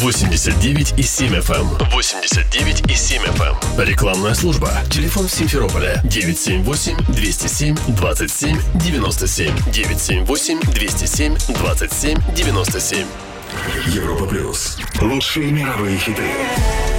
89,7 FM. 89,7 FM. Рекламная служба. Телефон в Симферополе 978-207-27-97. 978-207-27-97. Европа плюс. Лучшие мировые хиты.